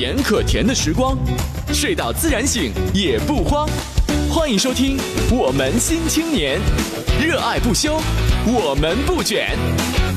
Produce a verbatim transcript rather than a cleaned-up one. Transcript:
甜可甜的时光，睡到自然醒也不慌。欢迎收听《我们新青年》，热爱不休，我们不卷。